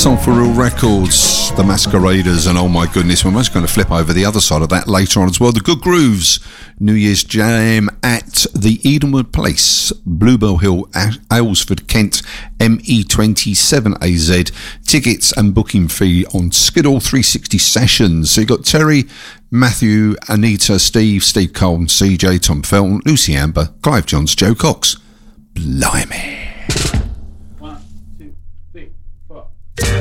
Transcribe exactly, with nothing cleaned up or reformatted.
song for Real Records, The Masqueraders, and oh my goodness, we're most going to flip over the other side of that later on as well. The Good Grooves, New Year's Jam at the Edenwood Place, Bluebell Hill, Aylesford, Kent, M E twenty-seven A Z. Tickets and booking fee on Skidall three sixty Sessions. So you've got Terry, Matthew, Anita, Steve, Steve Cole, C J, Tom Felton, Lucy Amber, Clive Johns, Joe Cox. Blimey.